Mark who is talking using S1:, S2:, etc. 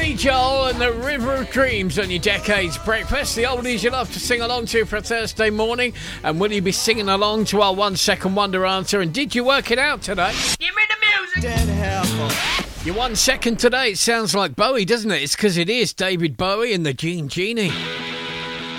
S1: Billy Joel and the River of Dreams on your Decades Breakfast. The oldies you love to sing along to for a Thursday morning. And will you be singing along to our 1 second wonder answer? And did you work it out today? Give me the music! Dead helpful. Your 1 second today, it sounds like Bowie, doesn't it? It's because it is David Bowie and the Gene Genie.